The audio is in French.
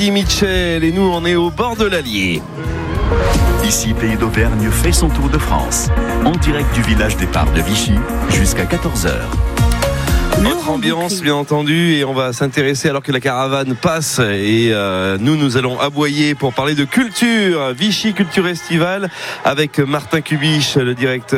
Michel et nous on est au bord de l'Allier. Ici, Pays d'Auvergne fait son tour de France. En direct du village départ de Vichy jusqu'à 14h. Autre ambiance bien entendu, et on va s'intéresser alors que la caravane passe et nous allons aboyer pour parler de culture, Vichy Culture Estivale avec Martin Cubiche, le directeur